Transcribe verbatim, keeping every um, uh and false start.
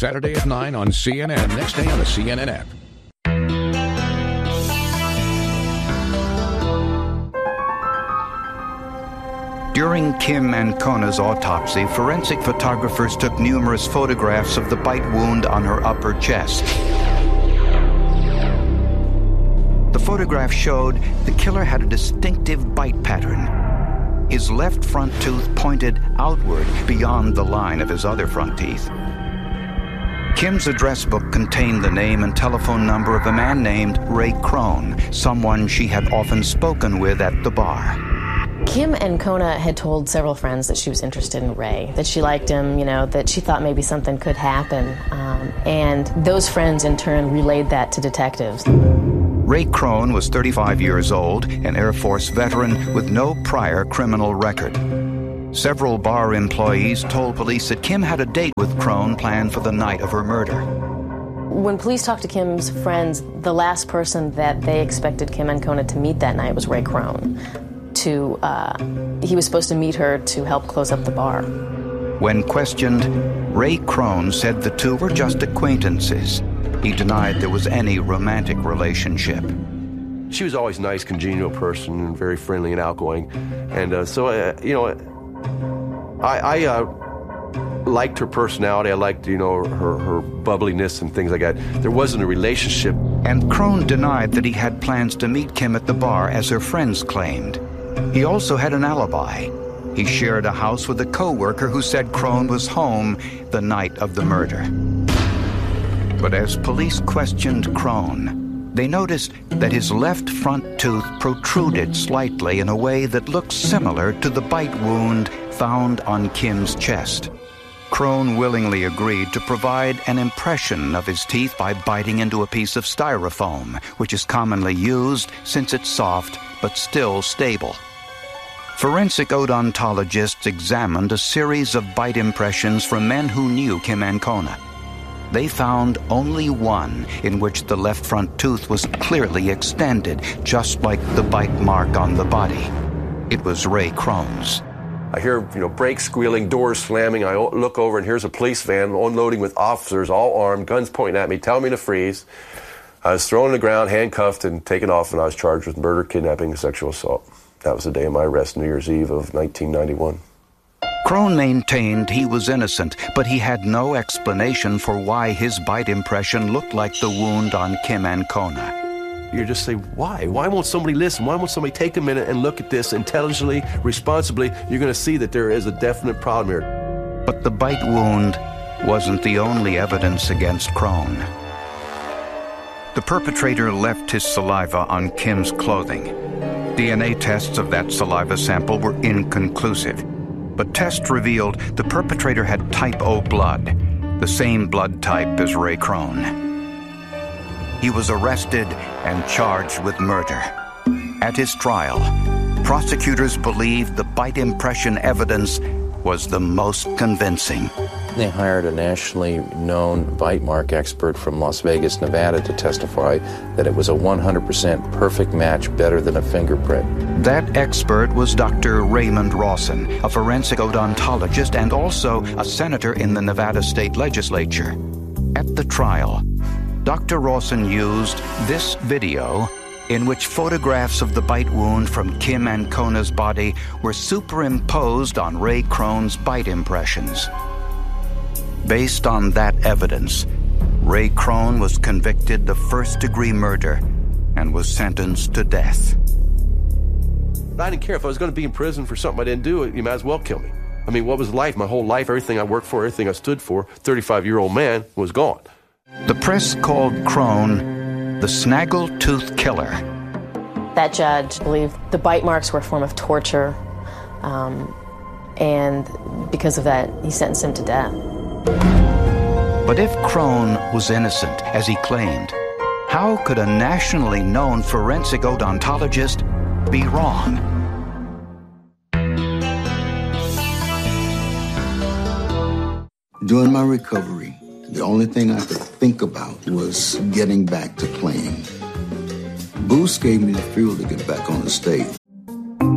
Saturday at nine on C N N. Next day on the C N N app. During Kim Ancona's autopsy, forensic photographers took numerous photographs of the bite wound on her upper chest. The photograph showed the killer had a distinctive bite pattern. His left front tooth pointed outward beyond the line of his other front teeth. Kim's address book contained the name and telephone number of a man named Ray Crone, someone she had often spoken with at the bar. Kim Ancona had told several friends that she was interested in Ray, that she liked him, you know, that she thought maybe something could happen. Um, and those friends, in turn, relayed that to detectives. Ray Crone was thirty-five years old, an Air Force veteran with no prior criminal record. Several bar employees told police that Kim had a date with Crone planned for the night of her murder. When police talked to Kim's friends, the last person that they expected Kim Ancona to meet that night was Ray Crone. To, uh, he was supposed to meet her to help close up the bar. When questioned, Ray Crone said the two were just acquaintances. He denied there was any romantic relationship. She was always a nice, congenial person, and very friendly and outgoing. And uh, so, uh, you know, I, I uh, liked her personality. I liked, you know, her, her bubbliness and things like that. There wasn't a relationship. And Crone denied that he had plans to meet Kim at the bar, as her friends claimed. He also had an alibi. He shared a house with a co-worker who said Crone was home the night of the murder. But as police questioned Crone, they noticed that his left front tooth protruded slightly in a way that looked similar to the bite wound found on Kim's chest. Crone willingly agreed to provide an impression of his teeth by biting into a piece of styrofoam, which is commonly used since it's soft but still stable. Forensic odontologists examined a series of bite impressions from men who knew Kim Ancona. They found only one in which the left front tooth was clearly extended, just like the bite mark on the body. It was Ray Crone's. I hear, you know, brakes squealing, doors slamming. I look over, and here's a police van unloading with officers, all armed, guns pointing at me, telling me to freeze. I was thrown on the ground, handcuffed, and taken off, and I was charged with murder, kidnapping, and sexual assault. That was the day of my arrest, New Year's Eve of nineteen ninety-one. Crone maintained he was innocent, but he had no explanation for why his bite impression looked like the wound on Kim Ancona. You just say, why? Why won't somebody listen? Why won't somebody take a minute and look at this intelligently, responsibly? You're going to see that there is a definite problem here. But the bite wound wasn't the only evidence against Crone. The perpetrator left his saliva on Kim's clothing. D N A tests of that saliva sample were inconclusive, but tests revealed the perpetrator had type O blood, the same blood type as Ray Crone. He was arrested and charged with murder. At his trial, prosecutors believed the bite impression evidence was the most convincing. They hired a nationally known bite mark expert from Las Vegas, Nevada to testify that it was a one hundred percent perfect match, better than a fingerprint. That expert was Doctor Raymond Rawson, a forensic odontologist and also a senator in the Nevada State Legislature. At the trial, Doctor Rawson used this video in which photographs of the bite wound from Kim Ancona's body were superimposed on Ray Crone's bite impressions. Based on that evidence, Ray Crone was convicted of first-degree murder and was sentenced to death. I didn't care if I was going to be in prison for something I didn't do. You might as well kill me. I mean, what was life? My whole life, everything I worked for, everything I stood for, thirty-five-year-old man was gone. The press called Crone the Snaggle-Tooth Killer. That judge believed the bite marks were a form of torture, um, and because of that, he sentenced him to death. But if Crone was innocent, as he claimed, how could a nationally known forensic odontologist be wrong? During my recovery, the only thing I could think about was getting back to playing. Boost gave me the fuel to get back on the stage.